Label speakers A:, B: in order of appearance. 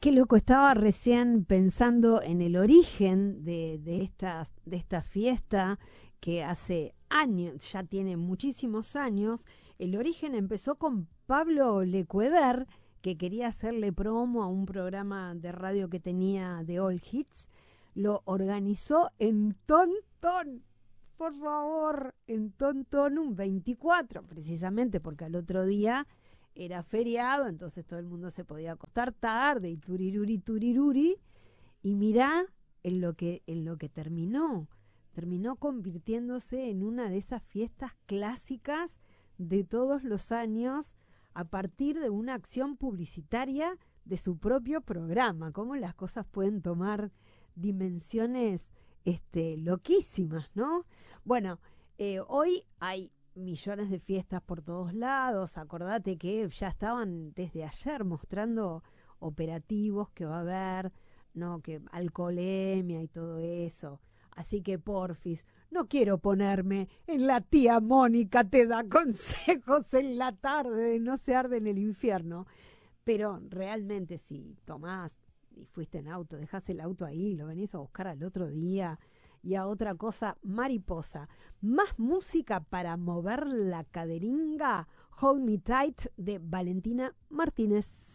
A: Qué loco, estaba recién pensando en el origen de esta fiesta que hace años, ya tiene muchísimos años. El origen empezó con Pablo Lecueder, que quería hacerle promo a un programa de radio que tenía de All Hits. Lo organizó en Tontón, por favor, en Tontón un 24, precisamente porque al otro día era feriado, entonces todo el mundo se podía acostar tarde y turiruri, turiruri. Y mirá en lo que terminó. Terminó convirtiéndose en una de esas fiestas clásicas de todos los años a partir de una acción publicitaria de su propio programa. Cómo las cosas pueden tomar dimensiones loquísimas, ¿no? Bueno, hoy hay millones de fiestas por todos lados. Acordate que ya estaban desde ayer mostrando operativos que va a haber, ¿no? Que alcoholemia y todo eso. Así que porfis, no quiero ponerme en la tía Mónica te da consejos en la tarde de no se arde en el infierno. Pero realmente si tomás y fuiste en auto, dejás el auto ahí, lo venís a buscar al otro día y a otra cosa, mariposa. Más música para mover la caderinga. Hold Me Tight de Valentina Martínez.